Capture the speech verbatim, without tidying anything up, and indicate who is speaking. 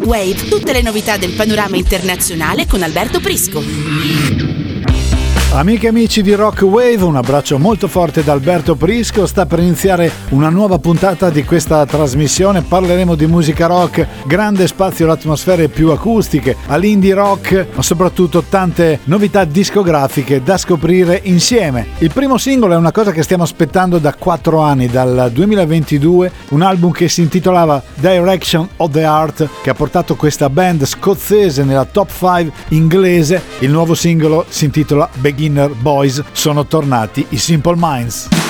Speaker 1: Wave, tutte le novità del panorama internazionale con Alberto Prisco.
Speaker 2: Amiche e amici di Rock Wave, un abbraccio molto forte da Alberto Prisco. Sta per iniziare una nuova puntata di questa trasmissione. Parleremo di musica rock, grande spazio alle atmosfere più acustiche, all'indie rock, ma soprattutto tante novità discografiche da scoprire insieme. Il primo singolo è una cosa che stiamo aspettando da quattro anni, dal duemilaventidue, un album che si intitolava Direction of the Heart, che ha portato questa band scozzese nella top cinque inglese. Il nuovo singolo si intitola Beginner Boys. Sono tornati i Simple Minds.